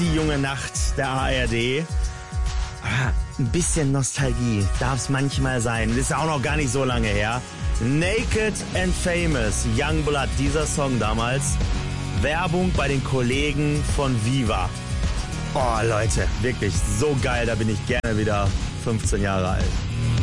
Die junge Nacht der ARD. Ein bisschen Nostalgie darf es manchmal sein. Das ist auch noch gar nicht so lange her. Naked and Famous, Youngblood, dieser Song damals. Werbung bei den Kollegen von Viva. Oh Leute, wirklich so geil, da bin ich gerne wieder 15 Jahre alt.